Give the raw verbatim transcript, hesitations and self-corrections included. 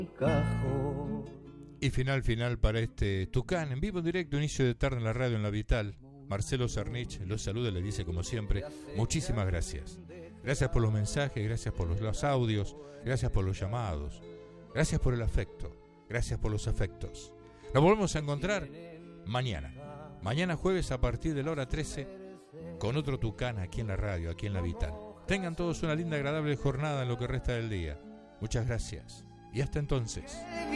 Y final final para este Tucán, en vivo, en directo, inicio de tarde en la radio, en La Vital. Marcelo Cernich los saluda y le dice como siempre, muchísimas gracias. Gracias por los mensajes, gracias por los, los audios, gracias por los llamados, gracias por el afecto, gracias por los afectos. Nos volvemos a encontrar mañana, mañana jueves a partir de la hora trece, con otro Tucán aquí en la radio, aquí en La Vital. Tengan todos una linda, agradable jornada en lo que resta del día. Muchas gracias y hasta entonces.